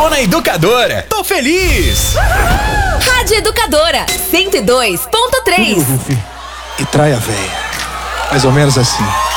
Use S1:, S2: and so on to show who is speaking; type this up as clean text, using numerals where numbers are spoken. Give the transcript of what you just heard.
S1: Tô na Educadora, tô feliz!
S2: Rádio Educadora 102.3.
S3: Tudo, Rufi. E trai a véia. Mais ou menos assim.